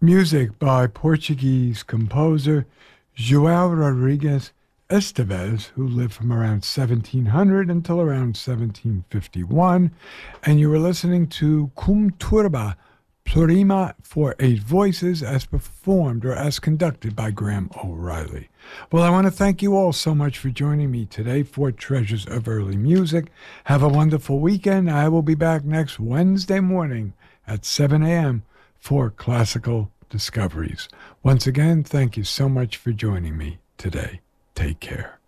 Music by Portuguese composer João Rodrigues Esteves, who lived from around 1700 until around 1751. And you were listening to Cum Turba, Plurima for eight voices, as performed or as conducted by Graham O'Reilly. Well, I want to thank you all so much for joining me today for Treasures of Early Music. Have a wonderful weekend. I will be back next Wednesday morning at 7 a.m. for Classical Discoveries. Once again, thank you so much for joining me today. Take care.